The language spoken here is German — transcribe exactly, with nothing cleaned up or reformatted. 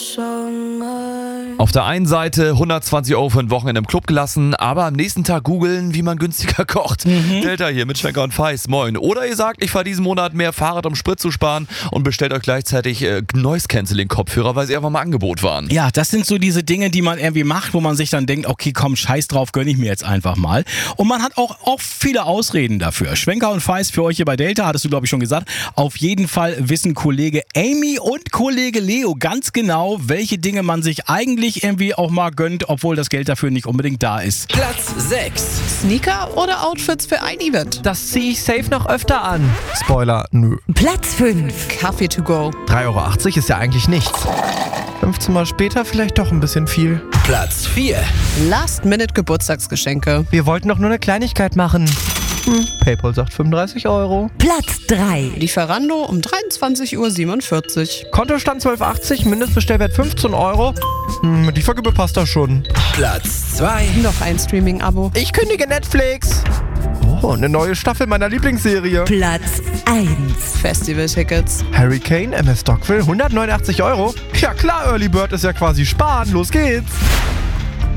Auf der einen Seite hundertzwanzig Euro für ein Wochenende im Club gelassen, aber am nächsten Tag googeln, wie man günstiger kocht. Mhm. Delta hier mit Schwenker und Feist, moin. Oder ihr sagt, ich fahre diesen Monat mehr Fahrrad, um Sprit zu sparen und bestellt euch gleichzeitig äh, Noise-Canceling-Kopfhörer, weil sie einfach mal Angebot waren. Ja, das sind so diese Dinge, die man irgendwie macht, wo man sich dann denkt, okay, komm, scheiß drauf, gönn ich mir jetzt einfach mal. Und man hat auch, auch viele Ausreden dafür. Schwenker und Feist für euch hier bei Delta, hattest du, glaube ich, schon gesagt. Auf jeden Fall wissen Kollege Amy und Kollege Leo ganz genau, welche Dinge man sich eigentlich irgendwie auch mal gönnt, obwohl das Geld dafür nicht unbedingt da ist. Platz sechs. Sneaker oder Outfits für ein Event? Das ziehe ich safe noch öfter an. Spoiler, nö. Platz fünf. Kaffee to go. drei Euro achtzig ist ja eigentlich nichts. fünfzehn Mal später vielleicht doch ein bisschen viel. Platz vier. Last-Minute-Geburtstagsgeschenke. Wir wollten doch nur eine Kleinigkeit machen. Hm, PayPal sagt fünfunddreißig Euro. Platz drei. Lieferando um dreiundzwanzig Uhr siebenundvierzig. Kontostand zwölf Euro achtzig, Mindestbestellwert fünfzehn Euro. Hm, mit Liefergebühr passt das schon. Platz zwei. Noch ein Streaming-Abo. Ich kündige Netflix. Oh, eine neue Staffel meiner Lieblingsserie. Platz eins. Festival-Tickets. Harry Kane, M S Stockville, hundertneunundachtzig Euro. Ja klar, Early Bird ist ja quasi sparen. Los geht's.